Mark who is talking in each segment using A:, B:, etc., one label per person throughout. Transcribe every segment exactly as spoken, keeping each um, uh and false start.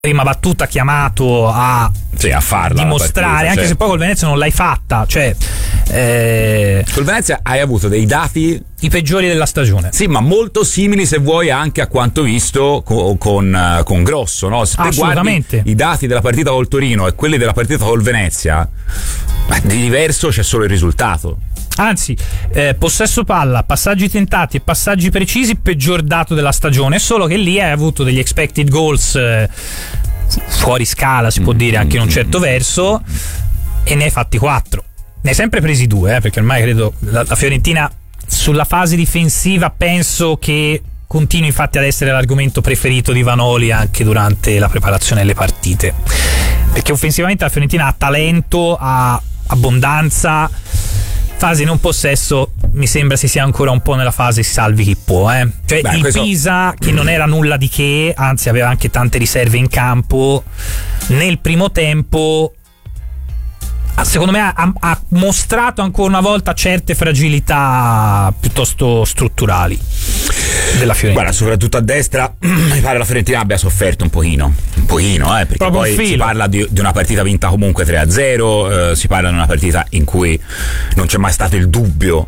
A: prima battuta chiamato a,
B: sì, a farla,
A: dimostrare,
B: partita,
A: anche
B: certo.
A: se poi col Venezia non l'hai fatta, cioè eh,
B: col Venezia hai avuto dei dati
A: i peggiori della stagione.
B: Sì, ma molto simili, se vuoi, anche a quanto visto con, con, con Grosso, no? Se
A: assolutamente
B: guardi i dati della partita col Torino e quelli della partita col Venezia, ma di diverso c'è solo il risultato.
A: Anzi, eh, possesso palla, passaggi tentati e passaggi precisi, peggior dato della stagione, solo che lì hai avuto degli expected goals eh, fuori scala, si può dire, anche in un certo verso, e ne hai fatti quattro. Ne hai sempre presi due, eh, perché ormai credo la, la Fiorentina sulla fase difensiva penso che continui infatti ad essere l'argomento preferito di Vanoli anche durante la preparazione delle partite, perché offensivamente la Fiorentina ha talento, ha abbondanza. Fase non possesso mi sembra si sia ancora un po' nella fase si salvi chi può, eh. Cioè Beh, il questo... Pisa, che non era nulla di che, anzi aveva anche tante riserve in campo, nel primo tempo secondo me ha, ha mostrato ancora una volta certe fragilità piuttosto strutturali della Fiorentina.
B: Guarda, soprattutto a destra mi pare la Fiorentina abbia sofferto un pochino un pochino, eh, perché
A: proprio
B: poi si parla di, di una partita vinta comunque tre a zero, eh, si parla di una partita in cui non c'è mai stato il dubbio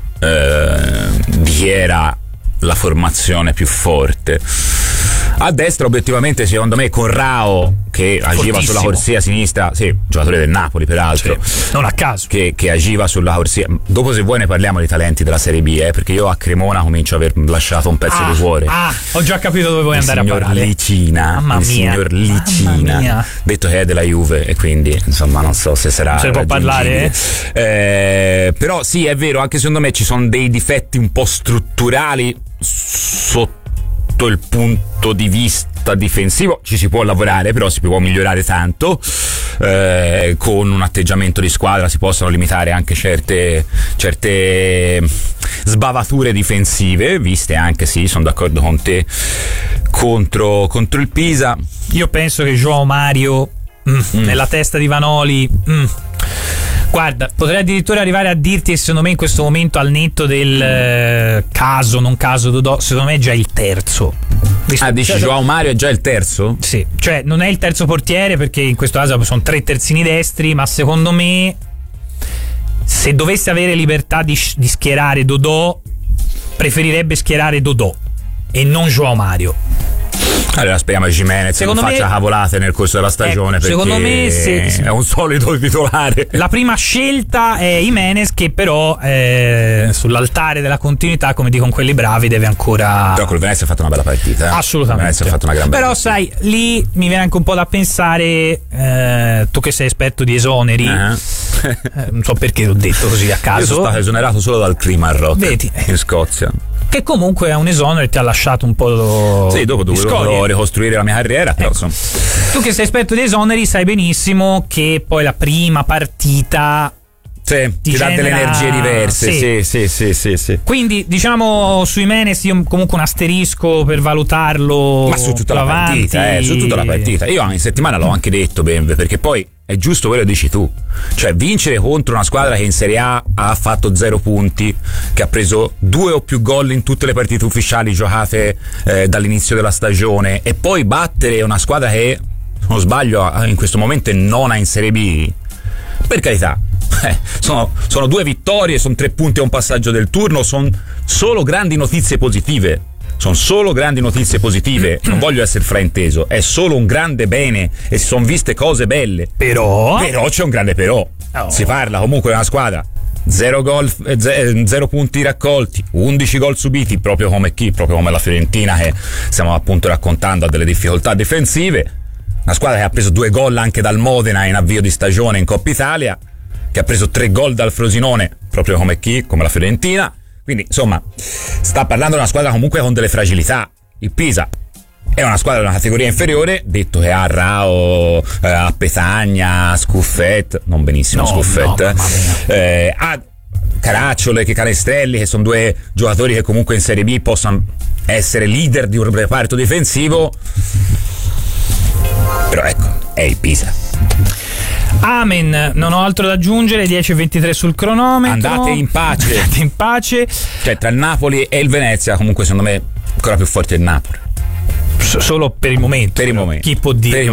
B: eh, di chi era la formazione più forte. A destra obiettivamente secondo me con Rao che agiva
A: Fortissimo.
B: sulla corsia sinistra, sì, giocatore del Napoli peraltro,
A: sì, non a caso
B: che, che agiva sulla corsia. Dopo se vuoi ne parliamo dei talenti della Serie B, eh, perché io a Cremona comincio a aver lasciato un pezzo
A: ah,
B: di cuore.
A: Ah, ho già capito dove vuoi
B: il
A: andare a parare.
B: Licina,
A: Mamma
B: il
A: mia.
B: signor Licina,
A: mia.
B: detto che è della Juve e quindi insomma non so se sarà
A: se può parlare,
B: eh, però sì, è vero, anche secondo me ci sono dei difetti un po' strutturali sotto il punto di vista difensivo. Ci si può lavorare, però si può migliorare tanto, eh, con un atteggiamento di squadra si possono limitare anche certe certe sbavature difensive, viste anche, sì, sono d'accordo con te, contro, contro il Pisa.
A: Io penso che João Mario mm, mm. nella testa di Vanoli mm, guarda, potrei addirittura arrivare a dirti che secondo me in questo momento, al netto del eh, caso, non caso Dodò, secondo me è già il terzo. Visto,
B: ah, dici
A: cioè,
B: João Mario è già il terzo?
A: Sì, cioè non è il terzo portiere perché in questo caso sono tre terzini destri, ma secondo me se dovesse avere libertà di, di schierare Dodò, preferirebbe schierare Dodò e non João Mario.
B: Allora speriamo che Gimenez non faccia me, cavolate nel corso della stagione, eh, perché
A: secondo me se,
B: è un solito titolare.
A: La prima scelta è Gimenez, che però eh, sull'altare della continuità, come dicono quelli bravi, deve ancora.
B: Però col Venezia ha fatto una bella partita, eh?
A: Assolutamente.
B: Venezia ha fatto una gran bella
A: però
B: partita.
A: Sai, lì mi viene anche un po' da pensare, eh, tu che sei esperto di esoneri, uh-huh. eh, non so perché l'ho detto così a caso.
B: Io sono stato esonerato solo dal Clima Rock.
A: Vedi,
B: in Scozia,
A: che comunque è un esonero e ti ha lasciato un po'.
B: Sì, dopo dovevo ricostruire la mia carriera, però
A: ecco.
B: insomma.
A: Tu che sei esperto di esoneri sai benissimo che poi la prima partita
B: sì, ti, ti
A: genera...
B: dà delle energie diverse. Sì. Sì, sì, sì, sì, sì.
A: Quindi diciamo sui Menes io comunque un asterisco per valutarlo.
B: Ma su tutta la
A: avanti.
B: partita, eh, su tutta la partita. Io in settimana l'ho anche detto, Benve, perché poi è giusto quello che dici tu, cioè vincere contro una squadra che in Serie A ha fatto zero punti, che ha preso due o più gol in tutte le partite ufficiali giocate eh, dall'inizio della stagione, e poi battere una squadra che, se non sbaglio, in questo momento è nona in Serie B, per carità, eh, sono, sono due vittorie, sono tre punti a un passaggio del turno, sono solo grandi notizie positive. Sono solo grandi notizie positive, non voglio essere frainteso, è solo un grande bene e si sono viste cose belle.
A: Però
B: Però c'è un grande però. Oh. Si parla comunque di una squadra, zero gol, eh, zero punti raccolti, undici gol subiti, proprio come chi? Proprio come la Fiorentina, che stiamo appunto raccontando ha delle difficoltà difensive. Una squadra che ha preso due gol anche dal Modena in avvio di stagione in Coppa Italia, che ha preso tre gol dal Frosinone, proprio come chi? Come la Fiorentina. Quindi insomma sta parlando di una squadra comunque con delle fragilità. Il Pisa è una squadra di una categoria inferiore, detto che ha Rao, eh, a Petagna, Scuffet, non benissimo no, Scuffet, no, eh, ha Caracciole, che Canestrelli, che sono due giocatori che comunque in Serie B possono essere leader di un reparto difensivo. Però ecco, è il Pisa.
A: Amen, non ho altro da aggiungere. Dieci e ventitré sul cronometro.
B: Andate in pace.
A: Andate in pace.
B: Cioè tra il Napoli e il Venezia comunque secondo me ancora più forte il Napoli.
A: solo per il momento.
B: Per il momento.
A: Chi può dire?